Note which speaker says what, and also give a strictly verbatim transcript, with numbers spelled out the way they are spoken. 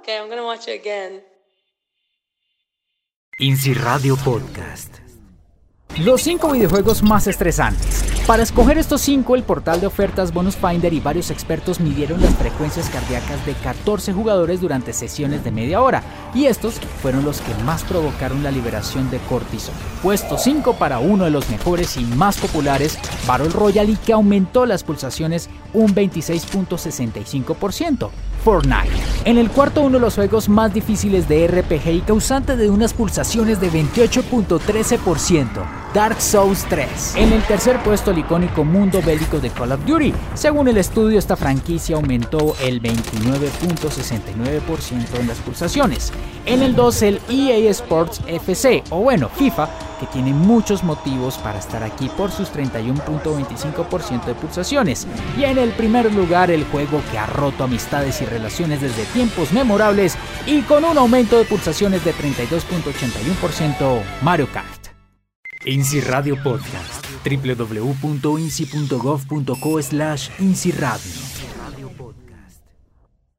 Speaker 1: Okay, I'm gonna watch it again.
Speaker 2: INSI Radio Podcast. Los cinco videojuegos más estresantes. Para escoger estos cinco, el portal de ofertas Bonus Finder y varios expertos midieron las frecuencias cardíacas de catorce jugadores durante sesiones de media hora, y estos fueron los que más provocaron la liberación de cortisol. Puesto cinco para uno de los mejores y más populares, Battle Royale, y que aumentó las pulsaciones un veintiséis punto sesenta y cinco por ciento. Fortnite. En el cuarto, uno de los juegos más difíciles de R P G y causante de unas pulsaciones de veintiocho punto trece por ciento. Dark Souls tres. En el tercer puesto, el icónico mundo bélico de Call of Duty. Según el estudio, esta franquicia aumentó el veintinueve punto sesenta y nueve por ciento en las pulsaciones. En el dos, el E A Sports F C, o bueno, FIFA, que tiene muchos motivos para estar aquí por sus treinta y uno punto veinticinco por ciento de pulsaciones. Y en el primer lugar, el juego que ha roto amistades y relaciones desde tiempos memorables y con un aumento de pulsaciones de treinta y dos punto ochenta y uno por ciento, Mario Kart. INSI Radio Podcast. doble u doble u doble u punto insi punto gov punto co slash INSI Radio.